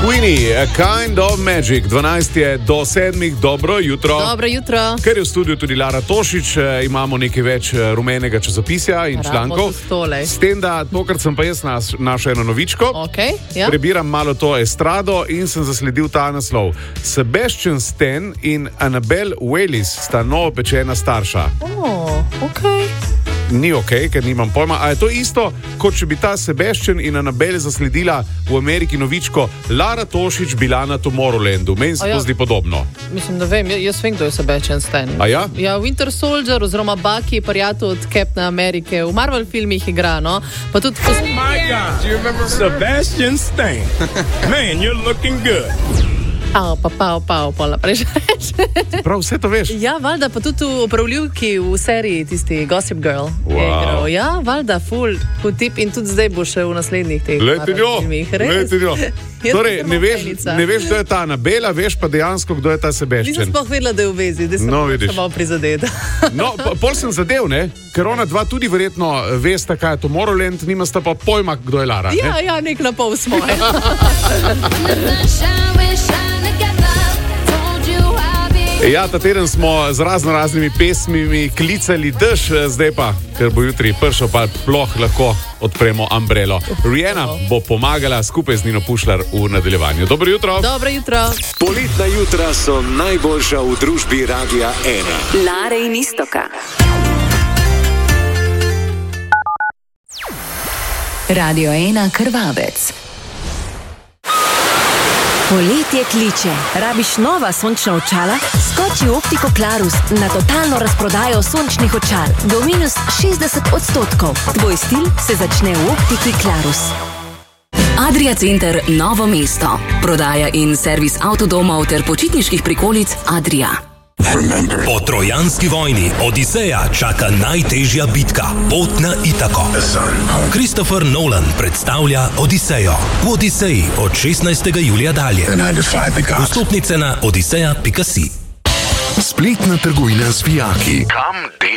Queenie, A Kind of Magic, 12 je do 7, dobro jutro. Dobro jutro. Ker je v studiu tudi Lara Tošič, imamo nekaj več rumenega časopisja in člankov. S tem, da tokrat sem pa jaz našel eno novičko. Okay, ja. Prebiram malo to estrado in sem zasledil ta naslov. Sebastian Stan in Annabelle Wallis sta novopečena starša. Okay. Ni ok, ker nimam pojma. A je to isto, kot če bi ta Sebastian in Annabelle zasledila v Ameriki novičko Lara Tošič bila na Tomorrowlandu. Meni se to zdi podobno. Mislim, da vem, jaz vem, kdo je Sebastian Stan. A ja? Ja, Winter Soldier oziroma Bucky, prijatelj od Captaina Amerike, v Marvel filmih igra, no? Pa tudi... Oh my God, do you remember Sebastian Stan? Man, you're looking good. Pa naprej že reč. Prav, vse to veš? Ja, valjda, pa tudi v opravljivki v seriji tisti Gossip Girl. Wow. Ja, valjda, ful tip in tudi zdaj bo še v naslednjih teh filmih. Letenjo. Torej, ne veš, kdo je ta Annabella, veš pa dejansko, kdo je ta Sebastian. Nisem sploh vedela, da je v vezi, da sem samo prizadeta. No, pol sem zadev, ne? Ker ona dva tudi verjetno vesta, kaj je Tomorrowland, nima sta pa pojma, kdo je Lara. Ja, nek na pol smo. Ja, ta teden smo z raznimi pesmimi klicali dež, zdaj pa, ker bo jutri pršel, pa ploh lahko odpremo umbrelo. Rihanna bo pomagala skupaj z Nino Pušlar v nadaljevanju. Dobro jutro. Dobro jutro. Poletna jutra so najboljša v družbi Radia 1. Lare in Istoka. Radio 1 Krvavec. Poletje kliče. Rabiš nova sončna očala? Skoči v Optiko Klarus na totalno razprodajo sončnih očal. Do minus 60%. Tvoj stil se začne v Optiki Klarus. Adria Center Novo mesto. Prodaja in servis avtodomov ter počitniških prikolic Adria. Po trojanski vojni Odiseja čaka najtežja bitka, pot na Itako. Christopher Nolan predstavlja Odisejo. V Odiseji od 16. julija dalje. Vstopnice na odiseja.si. Spletna trgovina z vijaki. Kam